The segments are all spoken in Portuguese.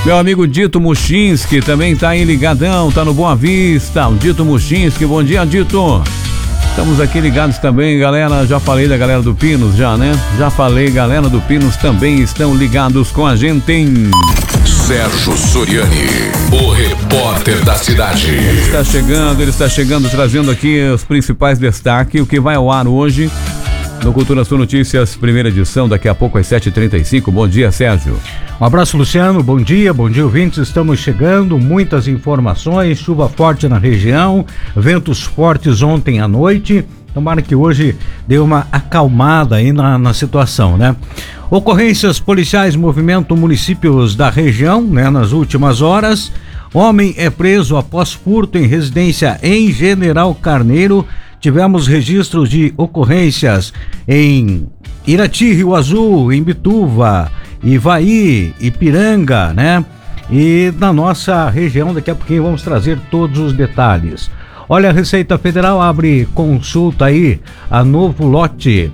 Meu amigo Dito Muchinski também tá aí ligadão, tá no Boa Vista. O Dito Muchinski, bom dia, Dito. Estamos aqui ligados também, galera. Já falei da galera do Pinos, já falei, galera do Pinos também estão ligados com a gente, hein? Sérgio Soriani, o repórter da cidade. Ele está chegando, trazendo aqui os principais destaques, o que vai ao ar hoje no Cultura Sul Notícias, primeira edição, daqui a pouco às 7h35. Bom dia, Sérgio. Um abraço, Luciano, bom dia, ouvintes, estamos chegando, muitas informações, chuva forte na região, ventos fortes ontem à noite, tomara que hoje dê uma acalmada aí na situação, né? Ocorrências policiais movimentam municípios da região, né, nas últimas horas. Homem é preso após furto em residência em General Carneiro. Tivemos registros de ocorrências em Irati, Rio Azul, em Bituva, Ivaí, Ipiranga, né? E na nossa região, daqui a pouquinho vamos trazer todos os detalhes. Olha, a Receita Federal abre consulta aí a novo lote,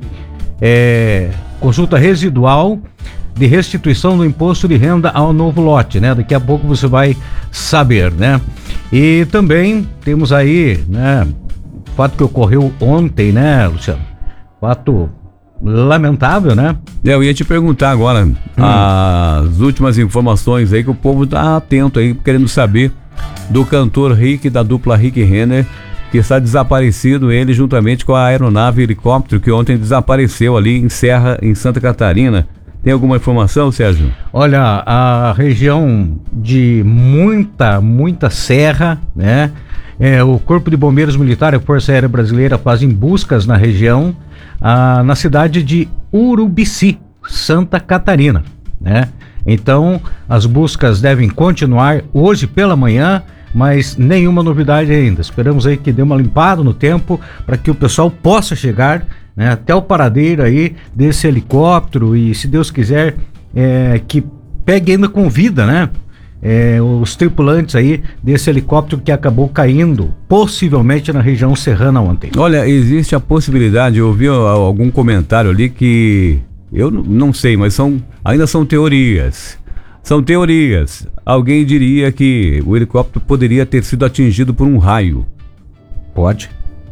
consulta residual de restituição do imposto de renda ao novo lote, né? Daqui a pouco você vai saber, né? E também temos aí, né, fato que ocorreu ontem, né, Luciano? Fato lamentável, né? Eu ia te perguntar agora as últimas informações aí, que o povo tá atento aí, querendo saber do cantor Rick, da dupla Rick Renner, que está desaparecido, ele juntamente com a aeronave helicóptero que ontem desapareceu ali em Serra, em Santa Catarina. Tem alguma informação, Sérgio? Olha, a região de muita serra, né? O Corpo de Bombeiros Militar e a Força Aérea Brasileira fazem buscas na região, na cidade de Urubici, Santa Catarina, né? Então, as buscas devem continuar hoje pela manhã, mas nenhuma novidade ainda. Esperamos aí que dê uma limpada no tempo para que o pessoal possa chegar, né, até o paradeiro aí desse helicóptero e, se Deus quiser, que pegue ainda com vida, né? Os tripulantes aí desse helicóptero que acabou caindo, possivelmente na região serrana ontem. Olha, existe a possibilidade, eu ouvi algum comentário ali que eu não sei, mas ainda são teorias. São teorias. Alguém diria que o helicóptero poderia ter sido atingido por um raio. Pode.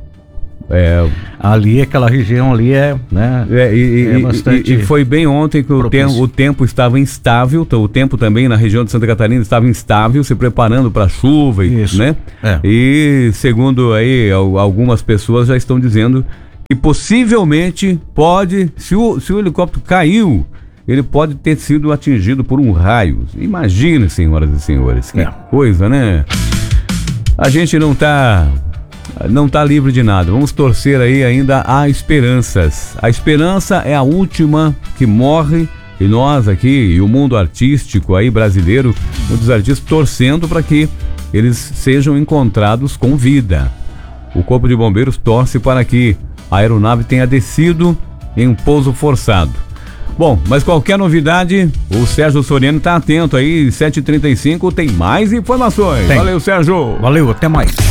Ali, aquela região ali né? Bastante. E foi bem ontem que o tempo estava instável, o tempo também na região de Santa Catarina estava instável, se preparando para chuva, né? E segundo aí algumas pessoas já estão dizendo que possivelmente se o helicóptero caiu, ele pode ter sido atingido por um raio. Imagine, senhoras e senhores, que coisa, né? A gente não tá livre de nada. Vamos torcer aí, ainda há esperanças. A esperança é a última que morre, e nós aqui, e o mundo artístico aí brasileiro, muitos artistas torcendo para que eles sejam encontrados com vida. O Corpo de Bombeiros torce para que a aeronave tenha descido em um pouso forçado. Bom, mas qualquer novidade, o Sérgio Soriani está atento aí, 7h35 tem mais informações. Valeu, Sérgio. Valeu, até mais.